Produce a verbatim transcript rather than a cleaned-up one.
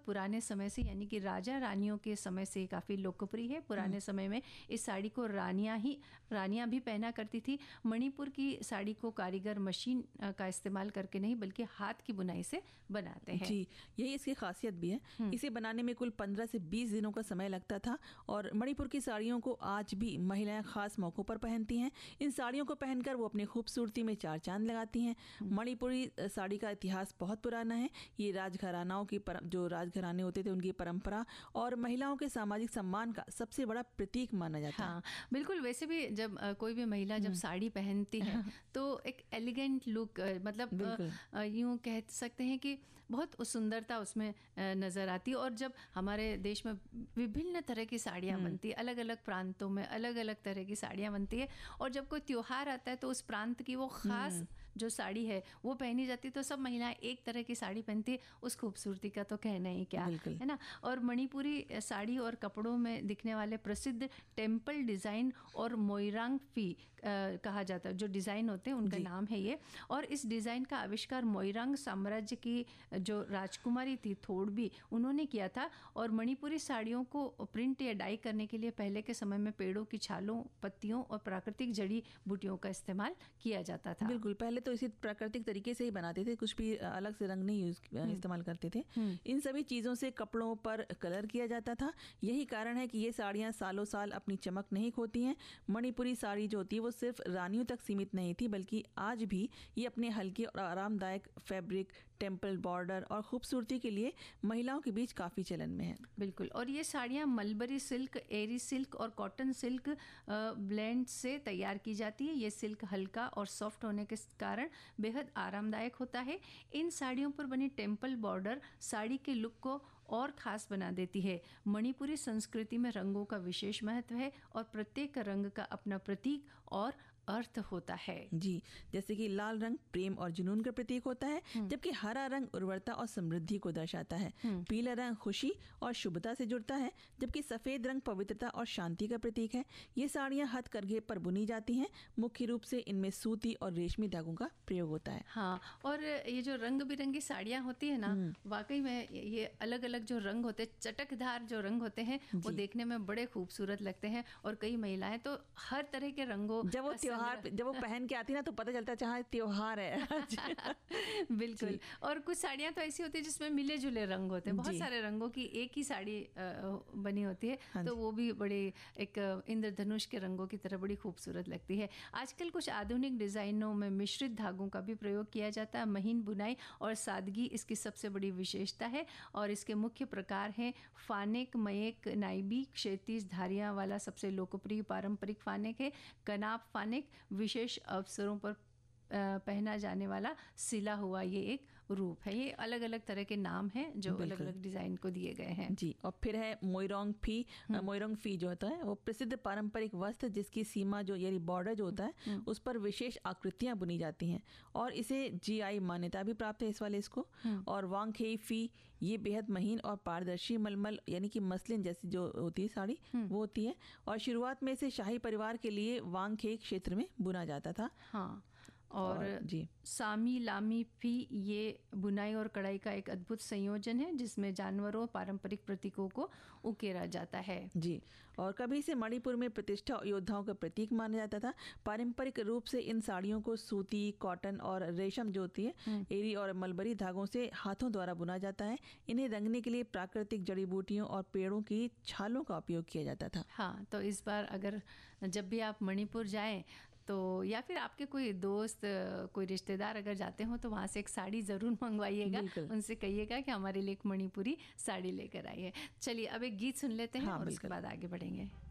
बहुत पुराने समय से, यानी कि राजा रानियों के समय से काफ़ी लोकप्रिय है। पुराने समय में इस साड़ी को रानियां ही रानियां भी पहना करती थी। मणिपुर की साड़ी को कारीगर मशीन का इस्तेमाल करके नहीं बल्कि हाथ की बुनाई से बनाते हैं। जी, यही इसकी खासियत भी है। इसे बनाने में कुल पंद्रह से बीस दिनों का समय लगता था और मणिपुर की साड़ियों को आज भी महिलाएं खास मौक़ों पर पहनती हैं। इन साड़ियों को पहनकर वो अपनी खूबसूरती में चार चांद लगाती हैं। मणिपुरी साड़ी का इतिहास बहुत पुराना है। ये राजघरानाओं की जो राजघराने होते थे उनकी परंपरा और महिलाओं के सामाजिक सम्मान का सबसे बड़ा प्रतीक माना जाता है। हाँ, बिल्कुल। वैसे भी जब कोई भी महिला जब साड़ी पहनती है तो एक एलिगेंट लुक, मतलब यूँ कह सकते हैं कि बहुत सुंदरता उसमें नज़र आती है। और जब हमारे देश में विभिन्न तरह की साड़ियाँ बनती है, अलग अलग प्रांतों में अलग अलग तरह की साड़ियाँ बनती है, और जब कोई त्यौहार आता है तो उस प्रांत की वो ख़ास जो साड़ी है वो पहनी जाती है, तो सब महिलाएं एक तरह की साड़ी पहनती है। उस खूबसूरती का तो कहना ही क्या है ना। और मणिपुरी साड़ी और कपड़ों में दिखने वाले प्रसिद्ध टेम्पल डिज़ाइन और मोइरांग फी कहा जाता है, जो डिज़ाइन होते हैं उनका नाम है ये। और इस डिज़ाइन का आविष्कार मोइरांग साम्राज्य की जो राजकुमारी थी थोड़बी, उन्होंने किया था। और मणिपुरी साड़ियों को प्रिंट या डाई करने के लिए पहले के समय में पेड़ों की छालों, पत्तियों और प्राकृतिक जड़ी बूटियों का इस्तेमाल किया जाता था। बिल्कुल, पहले तो इसी प्राकृतिक तरीके से ही बनाते थे, कुछ भी अलग से रंग नहीं यूज इस्तेमाल करते थे। इन सभी चीज़ों से कपड़ों पर कलर किया जाता था। यही कारण है कि ये साड़ियाँ सालों साल अपनी चमक नहीं खोती हैं। मणिपुरी साड़ी जो होती है वो सिर्फ रानियों तक सीमित नहीं थी, बल्कि आज भी ये अपने हल्के और आरामदायक फैब्रिक, टेम्पल बॉर्डर और खूबसूरती के लिए महिलाओं के बीच काफ़ी चलन में है। बिल्कुल। और ये साड़ियाँ मलबरी सिल्क, एरी सिल्क और कॉटन सिल्क ब्लेंड से तैयार की जाती है। ये सिल्क हल्का और सॉफ्ट होने के कारण बेहद आरामदायक होता है। इन साड़ियों पर बनी टेम्पल बॉर्डर साड़ी के लुक को और ख़ास बना देती है। मणिपुरी संस्कृति में रंगों का विशेष महत्व है और प्रत्येक रंग का अपना प्रतीक और अर्थ होता है। जी, जैसे कि लाल रंग प्रेम और जुनून का प्रतीक होता है, जबकि हरा रंग उर्वरता और समृद्धि को दर्शाता है। पीला रंग खुशी और शुभता से जुड़ता है, जबकि सफ़ेद रंग पवित्रता और शांति का प्रतीक है। ये साड़ियाँ हथकरघे पर बुनी जाती हैं। मुख्य रूप से इनमें सूती और रेशमी धागों का प्रयोग होता है। हाँ, और ये जो रंग बिरंगी साड़ियाँ होती है ना, वाकई में ये अलग अलग जो रंग होते हैं, चटकदार जो रंग होते हैं, वो देखने में बड़े खूबसूरत लगते हैं। और कई महिलाएं तो हर तरह के रंगों, जब वो त्योहार जब वो पहन के आती ना तो पता चलता है चाहे त्योहार है। बिल्कुल। और कुछ साड़ियाँ तो ऐसी होती है जिसमें मिले जुले रंग होते हैं, बहुत सारे रंगों की एक ही साड़ी बनी होती है, हाँ, तो वो भी बड़ी एक इंद्रधनुष के रंगों की तरह बड़ी खूबसूरत लगती है। आजकल कुछ आधुनिक डिज़ाइनों में मिश्रित धागों का भी प्रयोग किया जाता है। महीन बुनाई और सादगी इसकी सबसे बड़ी विशेषता है। और इसके मुख्य प्रकार हैं फानेक, मयेक, नाइबी, क्षैतिज धारियाँ वाला सबसे लोकप्रिय पारंपरिक फानेक है। कनाप फानेक विशेष अवसरों पर पहना जाने वाला सिला हुआ ये एक रूप है। ये अलग अलग तरह के नाम हैं जो अलग अलग डिज़ाइन को दिए गए हैं। जी, और फिर है मोइरोंग फी। मोइरोंग फी जो होता है वो प्रसिद्ध पारंपरिक वस्त्र जिसकी सीमा जो यानी बॉर्डर जो होता है उस पर विशेष आकृतियां बुनी जाती हैं और इसे जीआई मान्यता भी प्राप्त है इस वाले इसको। और वांगखेई फी ये बेहद महीन और पारदर्शी मलमल यानी कि मसलिन जैसी जो होती है साड़ी वो होती है। और शुरुआत में इसे शाही परिवार के लिए वांगखेई क्षेत्र में बुना जाता था। हाँ, और, और जी सामी लामी फी ये बुनाई और कढ़ाई का एक अद्भुत संयोजन है जिसमें जानवरों पारंपरिक प्रतीकों को उकेरा जाता है। जी, और कभी से मणिपुर में प्रतिष्ठा योद्धाओं का प्रतीक माना जाता था। पारंपरिक रूप से इन साड़ियों को सूती, कॉटन और रेशम जो होती है एरी और मलबरी धागों से हाथों द्वारा बुना जाता है। इन्हें रंगने के लिए प्राकृतिक जड़ी बूटियों और पेड़ों की छालों का उपयोग किया जाता था। हाँ, तो इस बार अगर जब भी आप मणिपुर जाएं तो या फिर आपके कोई दोस्त, कोई रिश्तेदार अगर जाते हो तो वहाँ से एक साड़ी ज़रूर मंगवाइएगा। उनसे कहिएगा कि हमारे लिए एक मणिपुरी साड़ी लेकर आइए। चलिए अब एक गीत सुन लेते हैं, हाँ, और उसके बाद आगे बढ़ेंगे।